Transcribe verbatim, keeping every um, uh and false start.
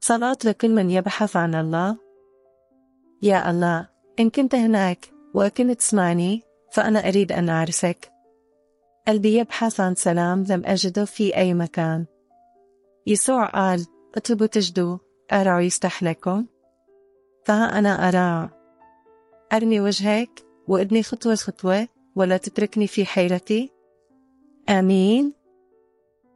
صلاة لكل من يبحث عن الله. يا الله، إن كنت هناك وكنت تسمعني فأنا أريد أن أعرفك. قلبي يبحث عن سلام لم أجده في أي مكان. يسوع قال: اطلبوا تجدوا، أرعوا يفتح لكم. فها أنا أرى. أرمي وجهك وإدني خطوة خطوة ولا تتركني في حيرتي. آمين.